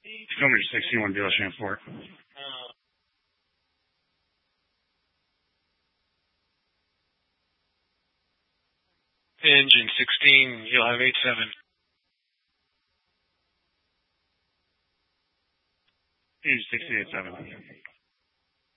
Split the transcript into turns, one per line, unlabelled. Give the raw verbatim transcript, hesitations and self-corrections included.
Tacoma sixty-one, Belsham Fort.
Engine sixteen, you'll have eight seven.
Engine sixteen, eight seven.